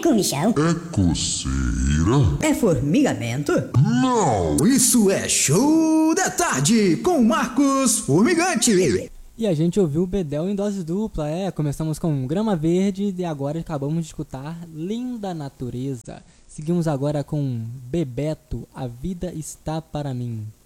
comichão? É coceira? É formigamento? Não! Isso é Show da Tarde com Marcos Formigante. E a gente ouviu o Bedel em dose dupla, começamos com Grama Verde e agora acabamos de escutar Linda Natureza. Seguimos agora com Bebeto, A Vida Está Para Mim.